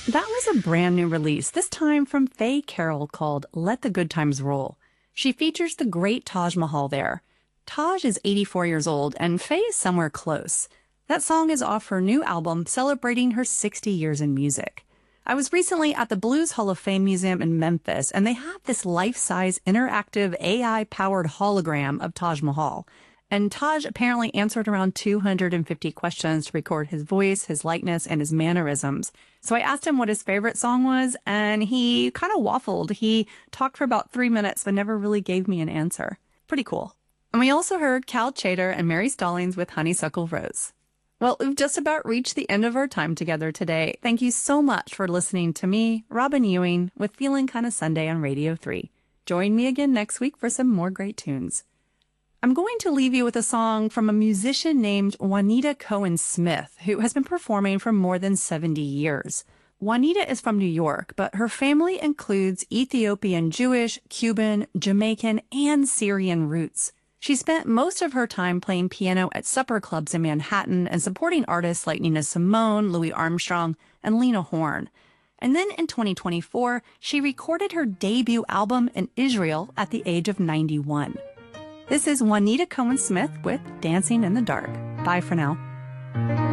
That was a brand new release, this time from Faye Carroll called Let the Good Times Roll. She features the great Taj Mahal there. Taj is 84 years old and Faye is somewhere close. That song is off her new album celebrating her 60 years in music. I was recently at the Blues Hall of Fame Museum in Memphis, and they have this life-size interactive AI-powered hologram of Taj Mahal. And Taj apparently answered around 250 questions to record his voice, his likeness, and his mannerisms. So I asked him what his favorite song was, and he kind of waffled. He talked for about 3 minutes, but never really gave me an answer. Pretty cool. And we also heard Cal Chater and Mary Stallings with Honeysuckle Rose. Well, we've just about reached the end of our time together today. Thank you so much for listening to me, Robin Ewing, with Feeling Kinda Sunday on Radio 3. Join me again next week for some more great tunes. I'm going to leave you with a song from a musician named Juanita Cohen Smith, who has been performing for more than 70 years. Juanita is from New York, but her family includes Ethiopian Jewish, Cuban, Jamaican, and Syrian roots. She spent most of her time playing piano at supper clubs in Manhattan and supporting artists like Nina Simone, Louis Armstrong, and Lena Horne. And then in 2024, she recorded her debut album in Israel at the age of 91. This is Juanita Cohen Smith with Dancing in the Dark. Bye for now.